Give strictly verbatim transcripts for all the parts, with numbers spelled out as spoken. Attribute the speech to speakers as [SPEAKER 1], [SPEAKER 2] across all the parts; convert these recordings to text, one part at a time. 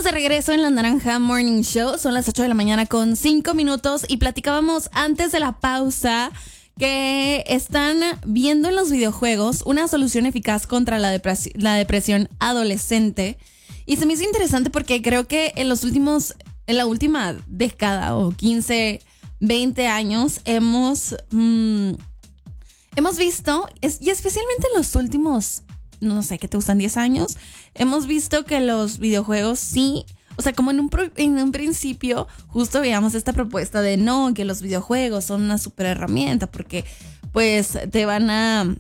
[SPEAKER 1] de regreso en La Naranja Morning Show. Son las ocho de la mañana con cinco minutos y platicábamos antes de la pausa que están viendo en los videojuegos una solución eficaz contra la, depres- la depresión adolescente. Y se me hizo interesante porque creo que en los últimos, en la última década o quince, veinte años hemos, mmm, hemos visto, es, y especialmente en los últimos, no sé, ¿qué te gustan? diez años, hemos visto que los videojuegos sí, o sea, como en un, pro, en un principio justo veíamos esta propuesta de no, que los videojuegos son una super herramienta porque pues te van a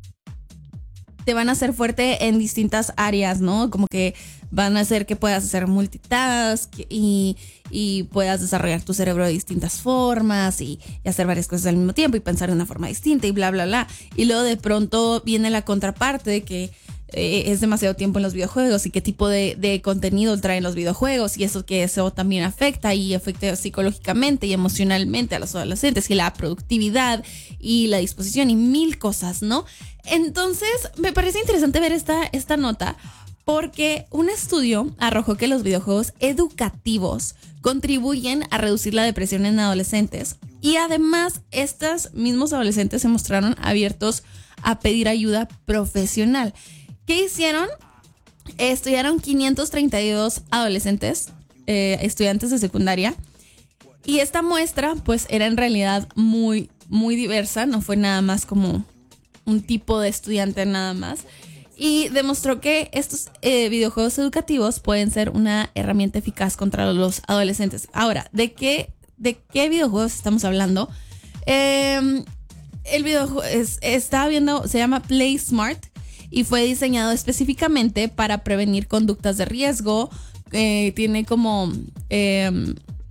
[SPEAKER 1] te van a hacer fuerte en distintas áreas, ¿no? Como que van a hacer que puedas hacer multitask y, y puedas desarrollar tu cerebro de distintas formas y, y hacer varias cosas al mismo tiempo y pensar de una forma distinta y bla, bla, bla. Y luego de pronto viene la contraparte de que eh, es demasiado tiempo en los videojuegos y qué tipo de, de contenido traen los videojuegos y eso que eso también afecta y afecta psicológicamente y emocionalmente a los adolescentes y la productividad y la disposición y mil cosas, ¿no? Entonces me parece interesante ver esta, esta nota porque un estudio arrojó que los videojuegos educativos contribuyen a reducir la depresión en adolescentes y además estos mismos adolescentes se mostraron abiertos a pedir ayuda profesional. ¿Qué hicieron? Estudiaron quinientos treinta y dos adolescentes, eh, estudiantes de secundaria, y esta muestra pues era en realidad muy, muy diversa, no fue nada más como un tipo de estudiante nada más. Y demostró que estos eh, videojuegos educativos pueden ser una herramienta eficaz contra los adolescentes. Ahora, ¿de qué, de qué videojuegos estamos hablando? Eh, el videojuego es, estaba viendo, se llama Play Smart y fue diseñado específicamente para prevenir conductas de riesgo. Eh, tiene como... Eh,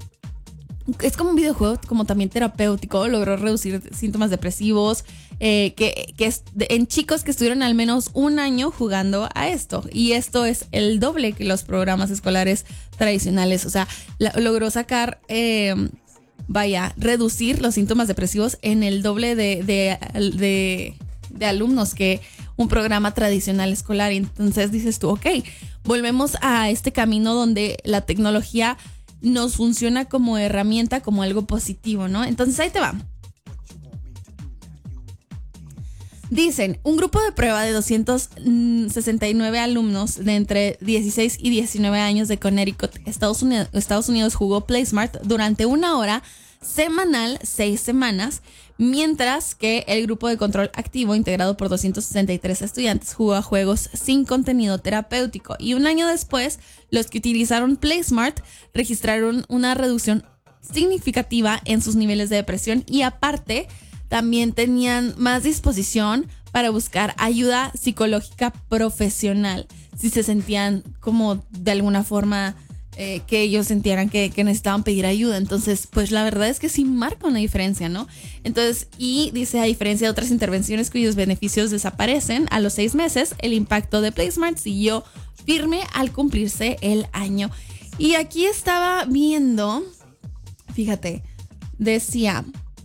[SPEAKER 1] es como un videojuego como también terapéutico, logró reducir síntomas depresivos, eh, que, que es de, en chicos que estuvieron al menos un año jugando a esto. Y esto es el doble que los programas escolares tradicionales. O sea, la, logró sacar, eh, vaya, reducir los síntomas depresivos en el doble de, de, de, de alumnos que un programa tradicional escolar. Y entonces dices tú, ok, volvemos a este camino donde la tecnología nos funciona como herramienta, como algo positivo, ¿no? Entonces ahí te va. Dicen, un grupo de prueba de doscientos sesenta y nueve alumnos de entre dieciséis y diecinueve años de Connecticut, Estados Unidos, Estados Unidos jugó PlaySmart durante una hora semanal, seis semanas, mientras que el grupo de control activo, integrado por doscientos sesenta y tres estudiantes, jugó a juegos sin contenido terapéutico. Y un año después, los que utilizaron PlaySmart registraron una reducción significativa en sus niveles de depresión y aparte también tenían más disposición para buscar ayuda psicológica profesional si se sentían como de alguna forma eh, que ellos sintieran que, que necesitaban pedir ayuda. Entonces, pues la verdad es que sí marca una diferencia, ¿no? Entonces, y dice, a diferencia de otras intervenciones cuyos beneficios desaparecen a los seis meses, el impacto de PlaySmart siguió firme al cumplirse el año. Y aquí estaba viendo, fíjate, decía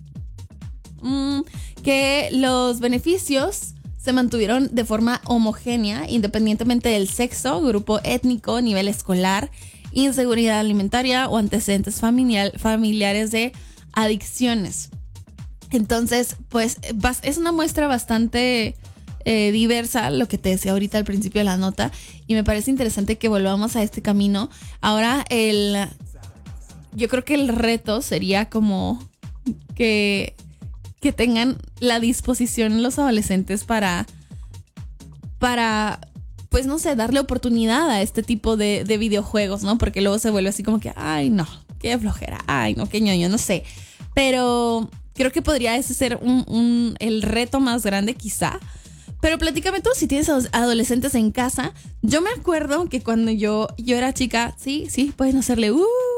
[SPEAKER 1] mmm, que los beneficios se mantuvieron de forma homogénea independientemente del sexo, grupo étnico, nivel escolar, inseguridad alimentaria o antecedentes familiar, familiares de adicciones. Entonces, pues es una muestra bastante eh, diversa, lo que te decía ahorita al principio de la nota, y me parece interesante que volvamos a este camino. Ahora, el, yo creo que el reto sería como que, que tengan la disposición los adolescentes para, para, pues no sé, darle oportunidad a este tipo de, de videojuegos, ¿no? Porque luego se vuelve así como que, ay, no, qué flojera, ay, no, qué ñoño, no sé. Pero creo que podría ese ser un, un, el reto más grande quizá. Pero platícame tú, si tienes adolescentes en casa. Yo me acuerdo que cuando yo, yo era chica, sí, sí, pueden hacerle uh,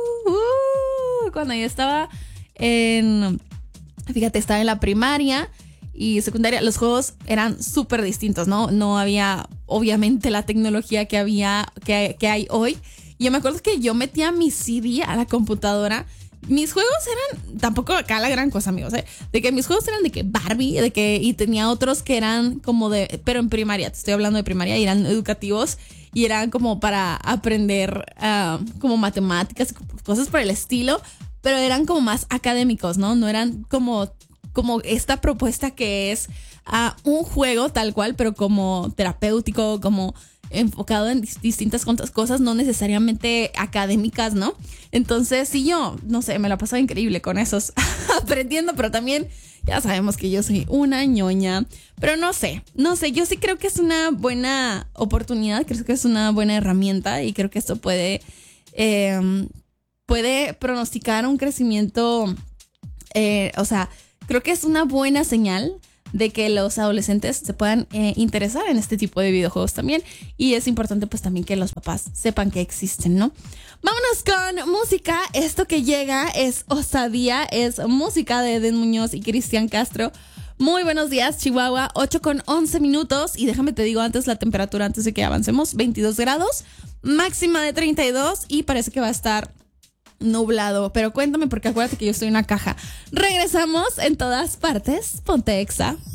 [SPEAKER 1] uh, cuando yo estaba en, fíjate, estaba en la primaria y secundaria, los juegos eran súper distintos, ¿no? No había, obviamente, la tecnología que había, que, que hay hoy. Y yo me acuerdo que yo metía mi C D a la computadora. Mis juegos eran, tampoco acá la gran cosa, amigos, ¿eh? De que mis juegos eran de que Barbie, de que, y tenía otros que eran como de, pero en primaria, te estoy hablando de primaria, y eran educativos. y eran como para aprender uh, como matemáticas, cosas por el estilo, pero eran como más académicos, ¿no? No eran como, como esta propuesta que es uh, un juego tal cual, pero como terapéutico, como enfocado en distintas cosas, no necesariamente académicas, ¿no? Entonces, sí, yo, no sé, me la pasaba increíble con esos aprendiendo, pero también ya sabemos que yo soy una ñoña, pero no sé, no sé, yo sí creo que es una buena oportunidad, creo que es una buena herramienta y creo que esto puede, eh, puede pronosticar un crecimiento, eh, o sea, creo que es una buena señal de que los adolescentes se puedan eh, interesar en este tipo de videojuegos también. Y es importante pues también que los papás sepan que existen, ¿no? Vámonos con música. Esto que llega es Osadía, es música de Eden Muñoz y Cristian Castro. Muy buenos días, Chihuahua, ocho con once minutos. Y déjame te digo antes la temperatura, antes de que avancemos, veintidós grados, máxima de treinta y dos y parece que va a estar nublado, pero cuéntame porque acuérdate que yo soy una caja. Regresamos en todas partes. Ponte Exa.